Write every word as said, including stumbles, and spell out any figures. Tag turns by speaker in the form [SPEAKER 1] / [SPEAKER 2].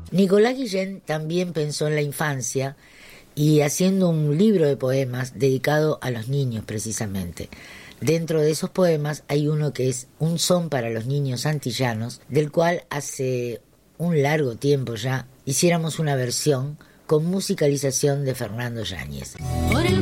[SPEAKER 1] Nicolás Guillén también pensó en la infancia y haciendo un libro de poemas dedicado a los niños precisamente. Dentro de esos poemas hay uno que es Un son para los niños antillanos, del cual hace un largo tiempo ya hiciéramos una versión con musicalización de Fernando Yáñez.